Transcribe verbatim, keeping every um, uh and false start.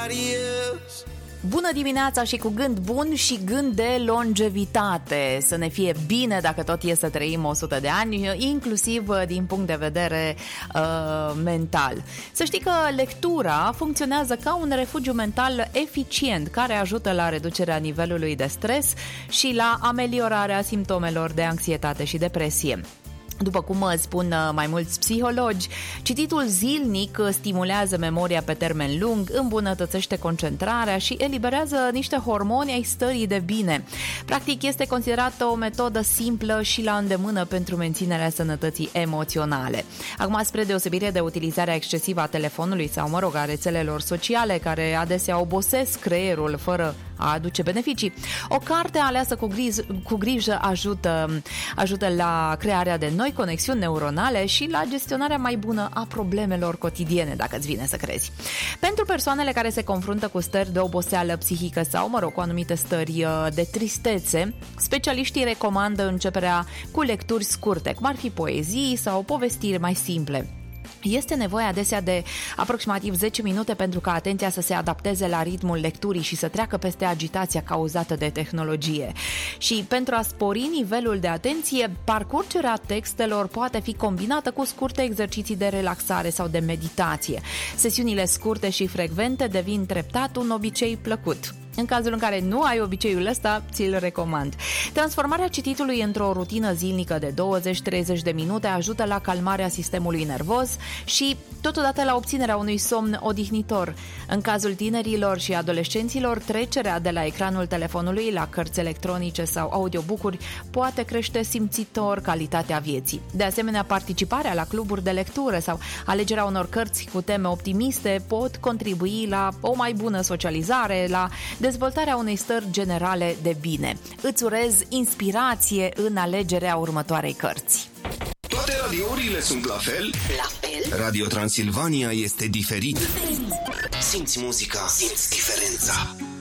Bună dimineața și cu gând bun și gând de longevitate. Să ne fie bine dacă tot e să trăim o sută de ani, inclusiv din punct de vedere uh, mental. Să știi că lectura funcționează ca un refugiu mental eficient care ajută la reducerea nivelului de stres și la ameliorarea simptomelor de anxietate și depresie. După cum spun mai mulți psihologi, cititul zilnic stimulează memoria pe termen lung, îmbunătățește concentrarea și eliberează niște hormoni ai stării de bine. Practic, este considerată o metodă simplă și la îndemână pentru menținerea sănătății emoționale. Acum, spre deosebire de utilizarea excesivă a telefonului sau, mă rog, a rețelelor sociale, care adesea obosesc creierul fără a aduce beneficii, o carte aleasă cu, griz- cu grijă ajută, ajută la crearea de noi conexiuni neuronale și la gestionarea mai bună a problemelor cotidiene, dacă îți vine să crezi. Pentru persoanele care se confruntă cu stări de oboseală psihică sau, mă rog, cu anumite stări de tristețe, specialiștii recomandă începerea cu lecturi scurte, cum ar fi poezii sau povestiri mai simple. Este nevoie adesea de aproximativ zece minute pentru ca atenția să se adapteze la ritmul lecturii și să treacă peste agitația cauzată de tehnologie. Și pentru a spori nivelul de atenție, parcurgerea textelor poate fi combinată cu scurte exerciții de relaxare sau de meditație. Sesiunile scurte și frecvente devin treptat un obicei plăcut. În cazul în care nu ai obiceiul ăsta, ți-l recomand. Transformarea cititului într-o rutină zilnică de douăzeci-treizeci de minute ajută la calmarea sistemului nervos și totodată la obținerea unui somn odihnitor. În cazul tinerilor și adolescenților, trecerea de la ecranul telefonului la cărți electronice sau audiobook-uri poate crește simțitor calitatea vieții. De asemenea, participarea la cluburi de lectură sau alegerea unor cărți cu teme optimiste pot contribui la o mai bună socializare, la dezvoltarea unei stări generale de bine. Îți urez inspirație în alegerea următoarei cărți. Toate radiourile sunt la fel? La fel? Radio Transilvania este diferit. Simți muzica, simți diferența.